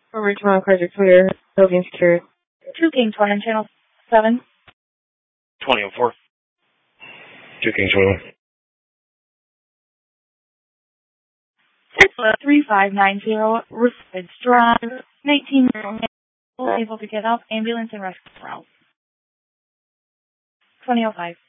For Richmond, cars are clear. Building secure. 2 King 20 on channel 7. 2004. 2 King 21. 3590, Riverside Drive, 19-year-old male, able to get up, ambulance and rescue route. 2005.